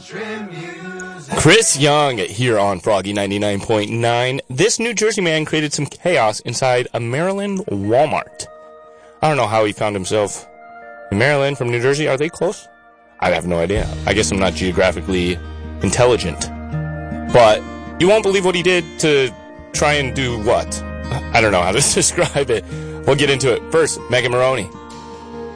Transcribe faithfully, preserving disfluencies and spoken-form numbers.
Chris Young here on Froggy ninety-nine point nine. This New Jersey man created some chaos inside a Maryland Walmart. I don't know how he found himself in Maryland from New Jersey. Are they close? I have no idea. I guess I'm not geographically intelligent. But you won't believe what he did to try and do what? I don't know how to describe it. We'll get into it. First, Megan Moroney.